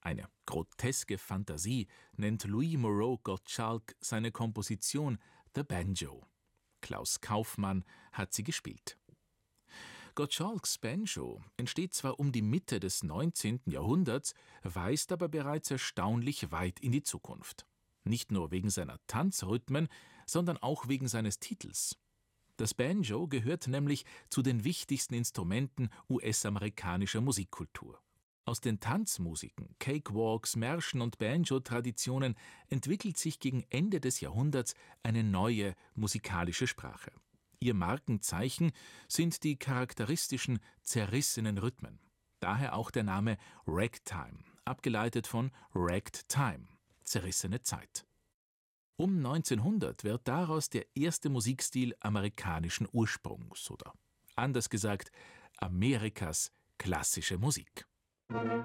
Eine groteske Fantasie nennt Louis Moreau Gottschalk seine Komposition The Banjo. Klaus Kaufmann hat sie gespielt. Gottschalks Banjo entsteht zwar um die Mitte des 19. Jahrhunderts, weist aber bereits erstaunlich weit in die Zukunft. Nicht nur wegen seiner Tanzrhythmen, sondern auch wegen seines Titels. Das Banjo gehört nämlich zu den wichtigsten Instrumenten US-amerikanischer Musikkultur. Aus den Tanzmusiken, Cakewalks, Märschen und Banjo-Traditionen entwickelt sich gegen Ende des Jahrhunderts eine neue musikalische Sprache. Ihr Markenzeichen sind die charakteristischen, zerrissenen Rhythmen. Daher auch der Name Ragtime, abgeleitet von Ragged Time, zerrissene Zeit. Um 1900 wird daraus der erste Musikstil amerikanischen Ursprungs oder, anders gesagt, Amerikas klassische Musik.